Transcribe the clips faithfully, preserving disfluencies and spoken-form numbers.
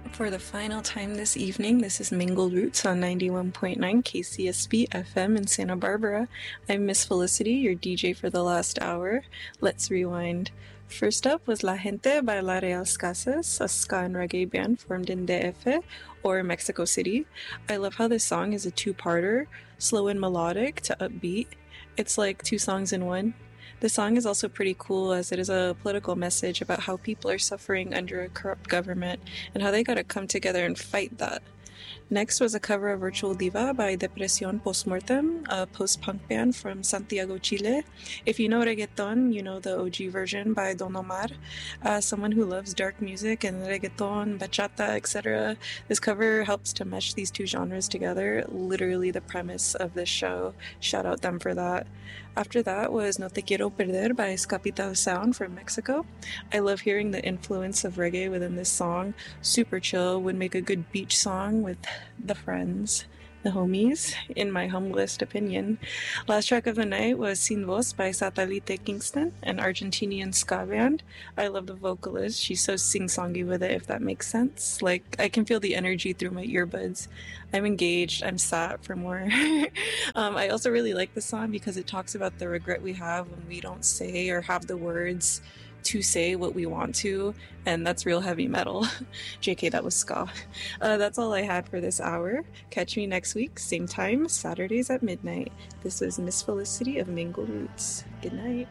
For the final time this evening, this is Mingled Roots on ninety-one point nine K C S B F M in Santa Barbara. I'm Miss Felicity, your D J for the last hour. Let's rewind. First up was La Gente by La Real Casas, a ska and reggae band formed in D F, or Mexico City. I love how this song is a two-parter, slow and melodic to upbeat. It's like two songs in one. The song is also pretty cool as it is a political message about how people are suffering under a corrupt government and how they gotta come together and fight that. Next was a cover of Virtual Diva by Depresión Postmortem, a post-punk band from Santiago, Chile. If you know reggaeton, you know the O G version by Don Omar. As someone who loves dark music and reggaeton, bachata, et cetera, this cover helps to mesh these two genres together, literally the premise of this show. Shout out them for that. After that was No Te Quiero Perder by Escapital Sound from Mexico. I love hearing the influence of reggae within this song. Super chill, would make a good beach song with the friends, the homies, in my humblest opinion. Last track of the night was Sin Voz by Satellite Kingston, an Argentinian ska band. I love the vocalist. She's so sing-songy with it, if that makes sense. Like, I can feel the energy through my earbuds. I'm engaged. I'm sat for more. um, I also really like the song because it talks about the regret we have when we don't say or have the words to say what we want to, and that's real heavy metal. J K, that was ska. Uh, that's all I had for this hour. Catch me next week, same time, Saturdays at midnight. This was Miss Felicity of Mingled Roots. Good night.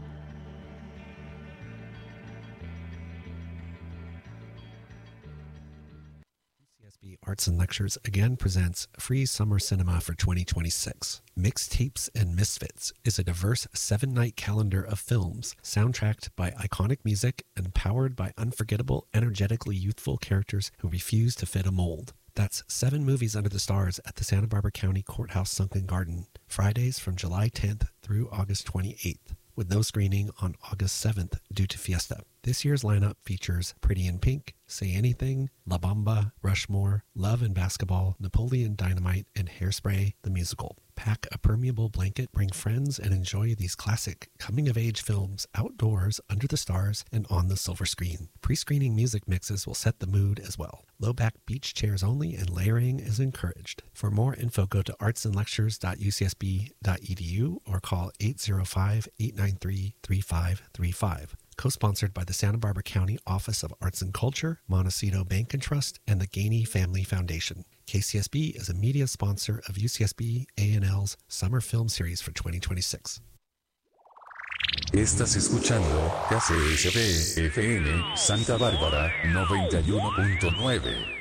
Arts and Lectures again presents Free Summer Cinema for twenty twenty-six. Mixtapes and Misfits is a diverse seven-night calendar of films soundtracked by iconic music and powered by unforgettable, energetically youthful characters who refuse to fit a mold. That's seven movies under the stars at the Santa Barbara County Courthouse Sunken Garden, Fridays from July tenth through August twenty-eighth, with no screening on August seventh due to Fiesta. This year's lineup features Pretty in Pink, Say Anything, La Bamba, Rushmore, Love and Basketball, Napoleon Dynamite, and Hairspray, the musical. Pack a permeable blanket, bring friends, and enjoy these classic coming-of-age films outdoors, under the stars, and on the silver screen. Pre-screening music mixes will set the mood as well. Low-back beach chairs only, and layering is encouraged. For more info, go to arts and lectures dot u c s b dot e d u or call eight oh five, eight nine three, three five three five. Co-sponsored by the Santa Barbara County Office of Arts and Culture, Montecito Bank and Trust, and the Gainey Family Foundation. K C S B is a media sponsor of U C S B A and L's Summer Film Series for twenty twenty-six. Estás escuchando K C S B F M Santa Bárbara noventa y uno punto nueve.